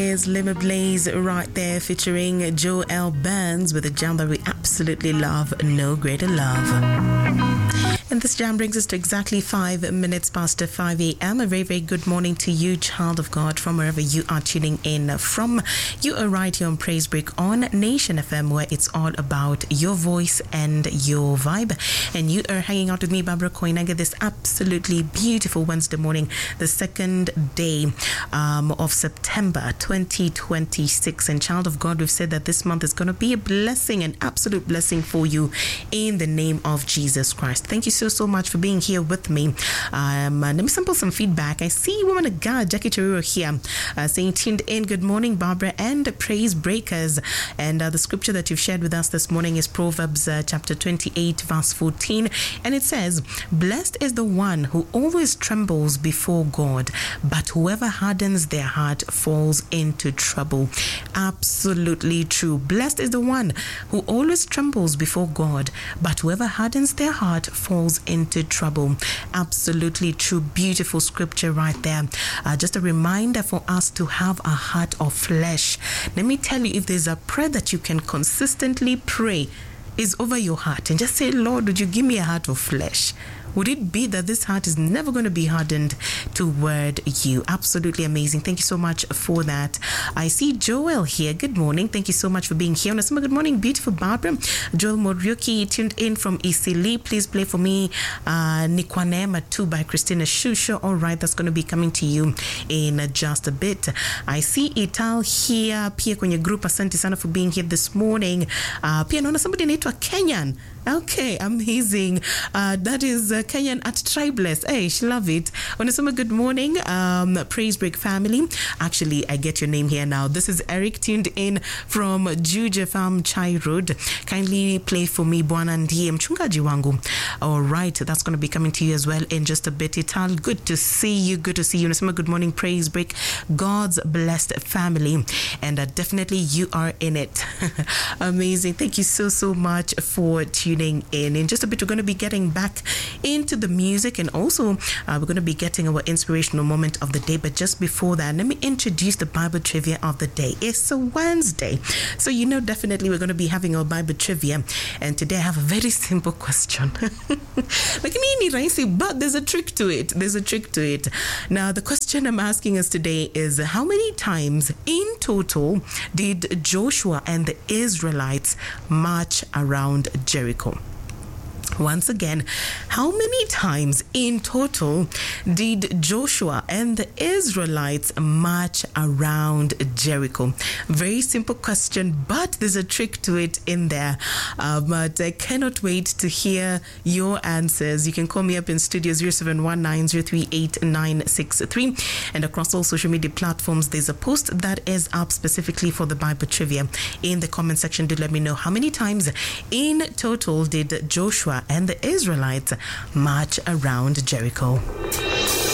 Is Limit Blaze right there featuring Joel Burns with a jam that we absolutely love, No Greater Love. And this jam brings us to exactly 5 minutes past 5 a.m. A very, very good morning to you, child of God, from wherever you are tuning in from. You are right here on Praise Break on Nation FM, where it's all about your voice and your vibe. And you are hanging out with me, Barbara Koinaga, this absolutely beautiful Wednesday morning, the second day of September 2026. And child of God, we've said that this month is going to be a blessing, an absolute blessing for you in the name of Jesus Christ. Thank you so much for being here with me. Let me sample some feedback. I see woman of God, Jackie Chiruro here, saying tuned in. Good morning, Barbara and Praise Breakers. And the scripture that you've shared with us this morning is Proverbs chapter 28, verse 14. And it says, blessed is the one who always trembles before God, but whoever hardens their heart falls into trouble. Absolutely true. Blessed is the one who always trembles before God, but whoever hardens their heart falls into trouble. Absolutely true. Beautiful scripture right there. Just a reminder for us to have a heart of flesh. Let me tell you, if there's a prayer that you can consistently pray, is over your heart, and just say, Lord, would you give me a heart of flesh? Would it be that this heart is never going to be hardened toward you? Absolutely amazing. Thank you so much for that. I see Joel here. Good morning. Thank you so much for being here. Good morning, beautiful Barbara. Joel Moriuki tuned in from Isili. Please play for me Nikwanema 2 by Christina Shusho. All right, that's going to be coming to you in just a bit. I see Ital here. Pia kwenye group. Asante sana for being here this morning. Pia naona somebody anaitwa Kenyan. Okay, amazing. That is Kenyan at Tribeless. Hey, she love it. Onesoma, good morning. Praise Break family. Actually, I get your name here now. This is Eric tuned in from Juja Farm Chai Road. Kindly play for me Bwana Ndiye Mchungaji wangu. All right, that's going to be coming to you as well in just a bit. Ital, good to see you. Good to see you. Onesoma, good morning. Praise Break. God's blessed family. And definitely you are in it. Amazing. Thank you so much for tuning in. In just a bit, we're going to be getting back into the music, and also we're going to be getting our inspirational moment of the day. But just before that, let me introduce the Bible trivia of the day. It's a Wednesday, so definitely we're going to be having our Bible trivia. And today I have a very simple question. But there's a trick to it. Now, the question I'm asking us today is, how many times in total did Joshua and the Israelites march around Jericho? Once again, how many times in total did Joshua and the Israelites march around Jericho? Very simple question, but there's a trick to it in there. But I cannot wait to hear your answers. You can call me up in studio 0719038963, and across all social media platforms, there's a post that is up specifically for the Bible trivia. In the comment section, do let me know how many times in total did Joshua and the Israelites march around Jericho.